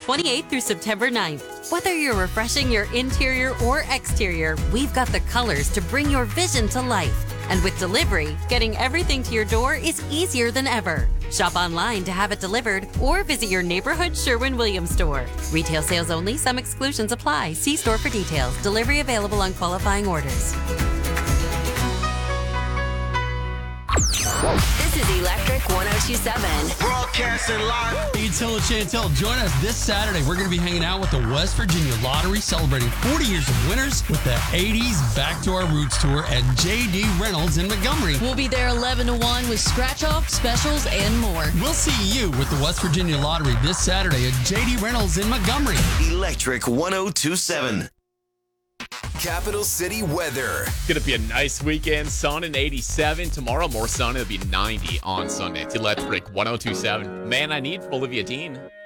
28th through September 9th. Whether you're refreshing your interior or exterior, we've got the colors to bring your vision to life. And with delivery, getting everything to your door is easier than ever. Shop online to have it delivered or visit your neighborhood Sherwin-Williams store. Retail sales only. Some exclusions apply. See store for details. Delivery available on qualifying orders. This is Electric 1027. Broadcasting live. It's Hill and Chantel. Join us this Saturday. We're going to be hanging out with the West Virginia Lottery, celebrating 40 years of winners with the 80s Back to Our Roots Tour at J.D. Reynolds in Montgomery. We'll be there 11 to 1 with scratch-off, specials, and more. We'll see you with the West Virginia Lottery this Saturday at J.D. Reynolds in Montgomery. Electric 1027. Capital City weather. Gonna be a nice weekend. Sun and 87. Tomorrow, more sun. It'll be 90 on Sunday. It's Electric 1027. Man I Need from Olivia Dean.